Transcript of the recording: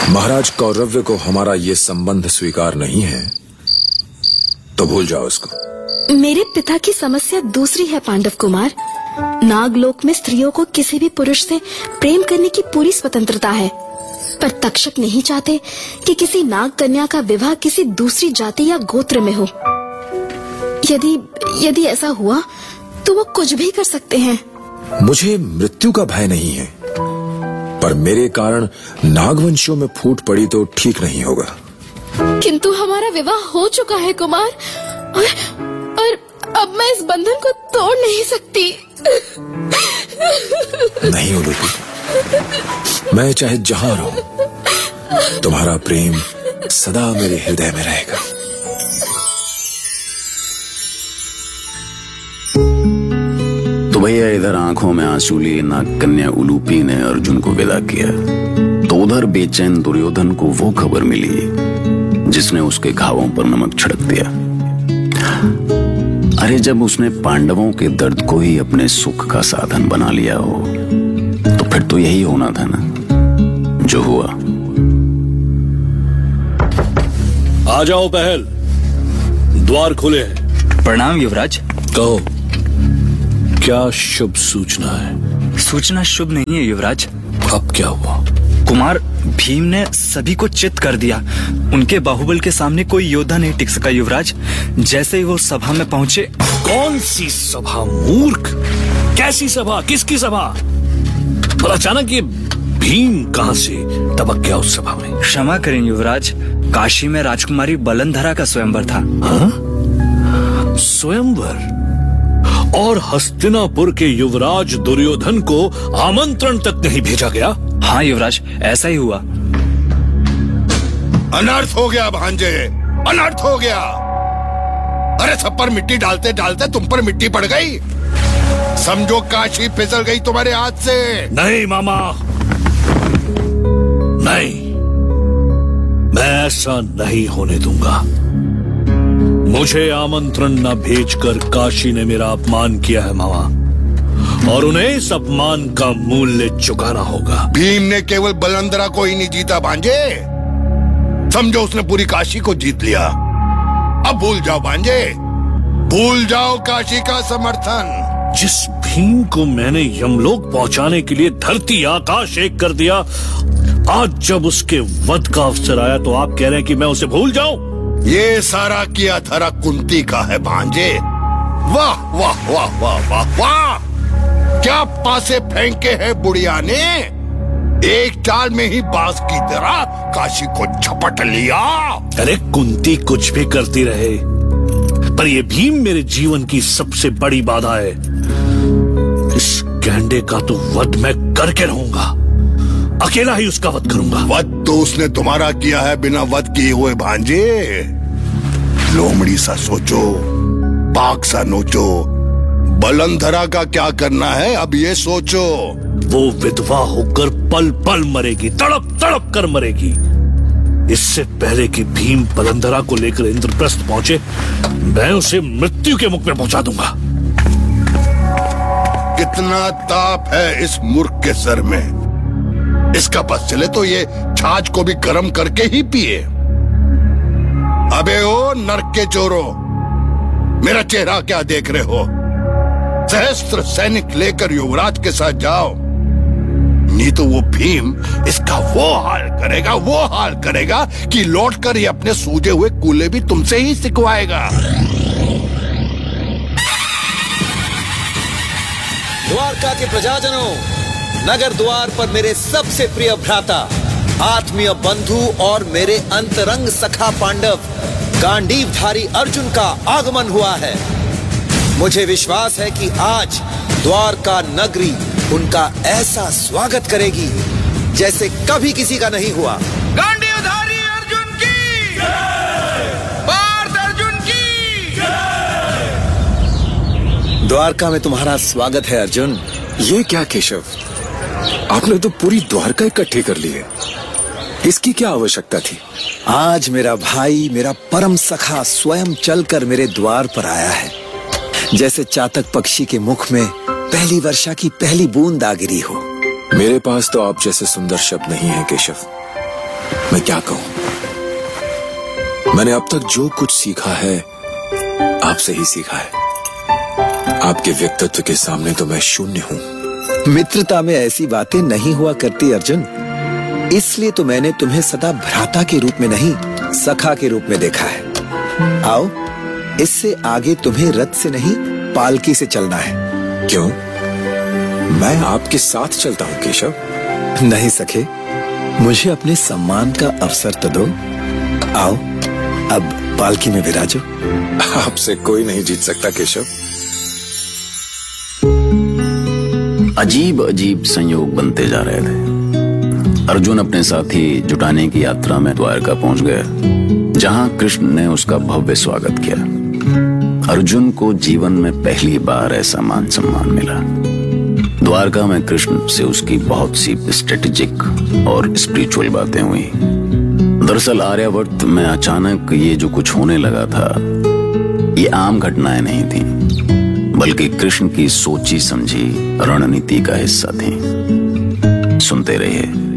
महाराज कौरव्य को हमारा ये संबंध स्वीकार नहीं है तो भूल जाओ इसको। मेरे पिता की समस्या दूसरी है पांडव कुमार। नागलोक में स्त्रियों को किसी भी पुरुष से प्रेम करने की पूरी स्वतंत्रता है, पर तक्षक नहीं चाहते कि किसी नाग कन्या का विवाह किसी दूसरी जाति या गोत्र में हो। यदि ऐसा हुआ तो वो कुछ भी कर सकते हैं। मुझे मृत्यु का भय नहीं है, पर मेरे कारण नागवंशियों में फूट पड़ी तो ठीक नहीं होगा। किंतु हमारा विवाह हो चुका है कुमार, और अब मैं इस बंधन को तोड़ नहीं सकती। नहीं उलूपी, मैं चाहे जहां रहूं, तुम्हारा प्रेम सदा मेरे हृदय में रहेगा। तो भैया इधर आंखों में आंसू लिए नाग कन्या उलूपी ने अर्जुन को विदा किया, तो उधर बेचैन दुर्योधन को वो खबर मिली जिसने उसके घावों पर नमक छिड़क दिया। अरे जब उसने पांडवों के दर्द को ही अपने सुख का साधन बना लिया हो तो फिर तो यही होना था ना जो हुआ। आ जाओ पहल, द्वार खुले हैं। प्रणाम युवराज। कहो, क्या शुभ सूचना है? सूचना शुभ नहीं है युवराज। अब क्या हुआ? कुमार भीम ने सभी को चित कर दिया। उनके बाहुबल के सामने कोई योद्धा नहीं टिक सका युवराज। जैसे ही वो सभा में पहुंचे। कौन सी सभा मूर्ख? कैसी सभा? किसकी सभा? और अचानक ये भीम कहां से टपक गया उस सभा में? क्षमा करें युवराज, काशी में राजकुमारी बलंधरा का स्वयंवर था। हाँ? स्वयंवर? और हस्तिनापुर के युवराज दुर्योधन को आमंत्रण तक नहीं भेजा गया? हाँ युवराज, ऐसा ही हुआ। अनर्थ हो गया भांजे, अनर्थ हो गया। अरे सब पर मिट्टी डालते डालते तुम पर मिट्टी पड़ गई। समझो काशी फिसल गई तुम्हारे हाथ से। नहीं मामा, नहीं, मैं ऐसा नहीं होने दूंगा। मुझे आमंत्रण न भेजकर काशी ने मेरा अपमान किया है मामा, और उन्हें इस अपमान का मूल्य चुकाना होगा। भीम ने केवल बलंदरा को ही नहीं जीता भांजे, समझो उसने पूरी काशी को जीत लिया। अब भूल जाओ भांजे, भूल जाओ काशी का समर्थन। जिस भीम को मैंने यमलोक पहुंचाने के लिए धरती आकाश एक कर दिया, आज जब उसके वध का अवसर आया तो आप कह रहे हैं कि मैं उसे भूल जाऊं? ये सारा किया धरा कुंती का है भांजे। वाह वाह वाह वाह वाह वाह, क्या पासे फेंके हैं बुढ़िया ने। एक चाल में ही बांस की तरह काशी को झपट लिया। अरे कुंती कुछ भी करती रहे, पर ये भीम मेरे जीवन की सबसे बड़ी बाधा है। इस गैंडे का तो वध मैं करके रहूंगा, अकेला ही उसका वध करूंगा। वध तो उसने तुम्हारा किया है बिना वध किए हुए भांजे। लोमड़ी सा सोचो, पाक सा नोचो, बलंधरा का क्या करना है अब ये सोचो। वो विधवा होकर पल पल मरेगी, तड़प तड़प कर मरेगी। इससे पहले कि भीम बलंधरा को लेकर इंद्रप्रस्थ पहुंचे, मैं उसे मृत्यु के मुख में पहुंचा दूंगा। कितना ताप है इस मूर्ख के सर में। इसका बस चले तो ये छाछ को भी गर्म करके ही पिए। अबे ओ नरक के चोरों, मेरा चेहरा क्या देख रहे हो? सहस्त्र सैनिक लेकर युवराज के साथ जाओ, नहीं तो वो भीम इसका वो हाल करेगा कि लौटकर ये अपने सूजे हुए कूले भी तुमसे ही सिकवाएगा। द्वारका के प्रजाजनों, नगर द्वार पर मेरे सबसे प्रिय भ्राता, आत्मीय बंधु और मेरे अंतरंग सखा पांडव गांडीवधारी अर्जुन का आगमन हुआ है। मुझे विश्वास है कि आज द्वारका नगरी उनका ऐसा स्वागत करेगी जैसे कभी किसी का नहीं हुआ। गांडीवधारी अर्जुन की जय! पार्थ अर्जुन की जय! द्वारका में तुम्हारा स्वागत है अर्जुन। ये क्या केशव, आपने तो पूरी द्वारका इकट्ठी कर ली है, इसकी क्या आवश्यकता थी? आज मेरा भाई, मेरा परम सखा स्वयं चलकर मेरे द्वार पर आया है, जैसे चातक पक्षी के मुख में पहली वर्षा की पहली बूंद आ गिरी हो। मेरे पास तो आप जैसे सुंदर शब्द नहीं है केशव। मैं क्या कहूं? मैंने अब तक जो कुछ सीखा है आपसे ही सीखा है। आपके व्यक्तित्व के सामने तो मैं शून्य हूं। मित्रता में ऐसी बातें नहीं हुआ करती अर्जुन, इसलिए तो मैंने तुम्हें सदा भ्राता के रूप में नहीं, सखा के रूप में देखा है। आओ, इससे आगे तुम्हें रथ से नहीं पालकी से चलना है। क्यों? मैं आपके साथ चलता हूं केशव। नहीं सखे, मुझे अपने सम्मान का अवसर तो दो। आओ, अब पालकी में विराजो। आपसे कोई नहीं जीत सकता केशव। अजीब अजीब संयोग बनते जा रहे थे। अर्जुन अपने साथी जुटाने की यात्रा में द्वारका पहुंच गया, जहां कृष्ण ने उसका भव्य स्वागत किया। अर्जुन को जीवन में पहली बार ऐसा मान सम्मान मिला। द्वारका में कृष्ण से उसकी बहुत सी स्ट्रेटेजिक और स्पिरिचुअल बातें हुई। दरअसल आर्यावर्त में अचानक ये जो कुछ होने लगा था, ये आम घटनाएं नहीं थी, बल्कि कृष्ण की सोची समझी रणनीति का हिस्सा थी। सुनते रहिए